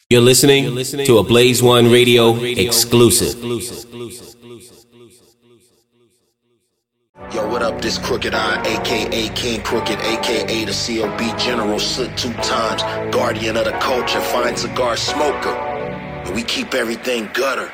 You're listening to a Blaze One Radio exclusive. Yo, what up? This Crooked Eye, a.k.a. King Crooked, a.k.a. the COB General, slit 2 times, guardian of the culture, fine cigar smoker. And we keep everything gutter.